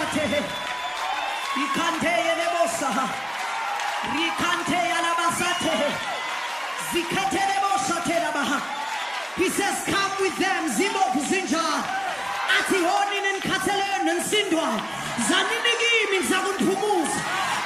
Rikante Yelebosa, Rikante Yalabasate, Zikate Lebosa Telabaha. He says, come with them, Zimo Zinja, Ati Honin and Catalan and Sindwa, Zaninigi means Zagun Pumus.